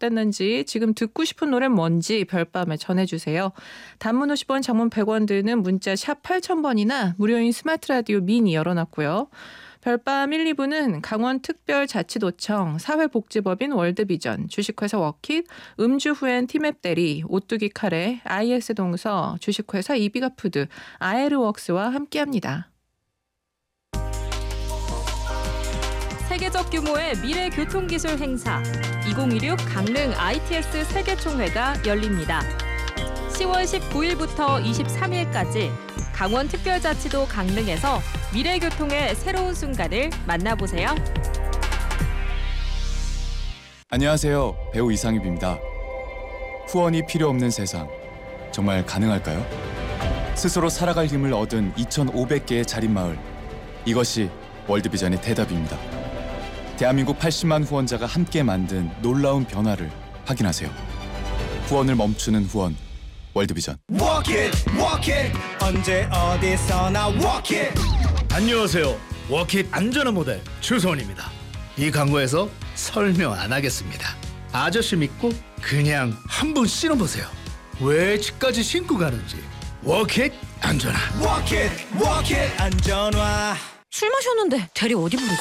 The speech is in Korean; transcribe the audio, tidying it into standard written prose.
어땠는지 지금 듣고 싶은 노래 뭔지 별밤에 전해주세요. 단문 50원, 장문 100원 드는 문자 샵 8000번이나 무료인 스마트 라디오 미니 열어놨고요. 별밤 1, 2부는 강원특별자치도청, 사회복지법인 월드비전, 주식회사 워킷, 음주후엔 티맵대리, 오뚜기 카레, IS동서, 주식회사 이비가푸드, 아에르웍스와 함께합니다. 세계적 규모의 미래 교통기술 행사 2016 강릉 ITS 세계총회가 열립니다. 10월 19일부터 23일까지 강원특별자치도 강릉에서 미래교통의 새로운 순간을 만나보세요. 안녕하세요. 배우 이상엽입니다. 후원이 필요 없는 세상, 정말 가능할까요? 스스로 살아갈 힘을 얻은 2,500개의 자립마을, 이것이 월드비전의 대답입니다. 대한민국 80만 후원자가 함께 만든 놀라운 변화를 확인하세요. 후원을 멈추는 후원, 월드비전. Walk it, walk it. 언제 어디서나 walk it. 안녕하세요. 워킷 안전한 모델 주소원입니다. 이 광고에서 설명 안 하겠습니다. 아저씨 믿고 그냥 한번 신어보세요. 왜 집까지 신고 가는지. 워킷 안전한. Walk it, walk it. 안전화. 술 마셨는데 대리 어디 부르지?